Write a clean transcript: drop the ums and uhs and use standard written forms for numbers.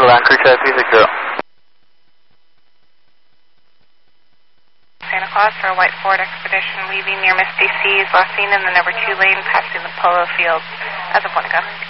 Land Creekside 360. Santa Claus for a white Ford Expedition leaving near Misty Seas, last seen in the number 2 lane passing the polo fields as of 1 ago.